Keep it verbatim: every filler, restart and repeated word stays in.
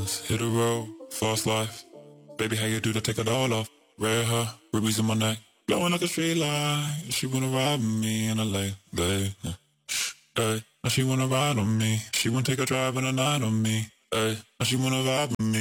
diamonds, hit the road, fast life. Baby, how you do that? Take it all off. Red hair, rubies in my neck, glowing like a street light. She wanna ride with me in L A, babe. Hey, now she wanna ride on me. She wanna take a drive in the night on me. Hey, now she wanna vibe with me.